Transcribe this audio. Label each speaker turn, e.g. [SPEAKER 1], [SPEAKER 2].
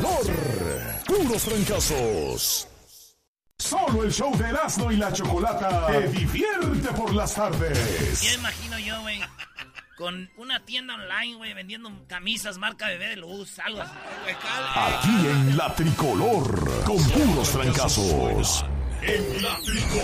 [SPEAKER 1] tricolor. Puros trancazos. Solo el show de Erasmo y la Chocolata te divierte por las tardes.
[SPEAKER 2] Ya imagino yo, güey, con una tienda online, güey, vendiendo camisas marca Bebé de Luz, algo así.
[SPEAKER 1] Aquí en la tricolor, con puros trancazos. En la tricolor.